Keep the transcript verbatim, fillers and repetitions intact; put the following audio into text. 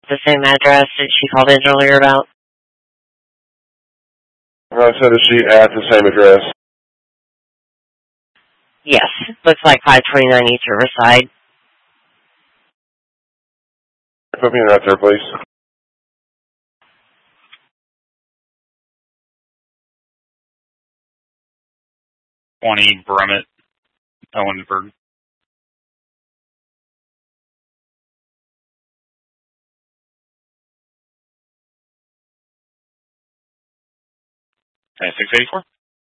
the same address that she called in earlier about? I sent a sheet at the same address. Yes. Looks like five twenty-nine East Riverside. Put me in right there, please. twenty Brummett, Owensburg. Okay, six eighty-four.